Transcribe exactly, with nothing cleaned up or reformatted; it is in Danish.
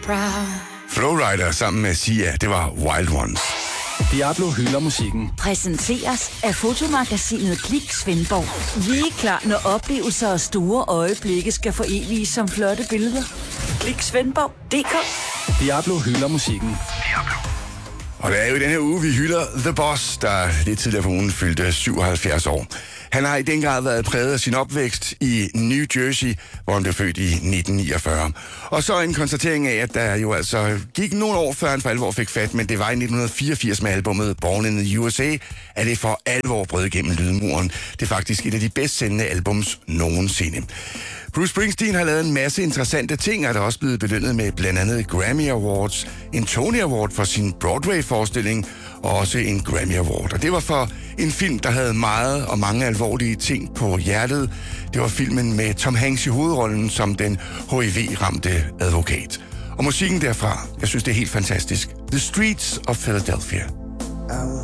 proud. Flowrider sammen med Sia, det var Wild Ones. Diablo hylder musikken. Præsenteres af fotomagasinet Klik Svendborg. Vi er klar, når oplevelser og store øjeblikke skal foreviges som flotte billeder. Klik Svendborg punktum d k. Diablo hylder musikken. Diablo. Og det er jo i denne her uge, vi hylder The Boss, der lidt tidligere på ugen fyldte syvoghalvfjerds år. Han har i den grad været præget af sin opvækst i New Jersey, hvor han blev født i nitten niogfyrre. Og så en konstatering af, at der jo altså gik nogle år før han for alvor fik fat, men det var i nitten fireogfirs med albumet Born in the U S A, at det for alvor brød gennem lydmuren. Det er faktisk et af de bedst sendende albums nogensinde. Bruce Springsteen har lavet en masse interessante ting, og er også blevet belønnet med blandt andet Grammy Awards, en Tony Award for sin Broadway-forestilling, og også en Grammy Award. Og det var for en film, der havde meget og mange alvorlige ting på hjertet. Det var filmen med Tom Hanks i hovedrollen som den H I V-ramte advokat. Og musikken derfra, jeg synes, det er helt fantastisk. The Streets of Philadelphia. I will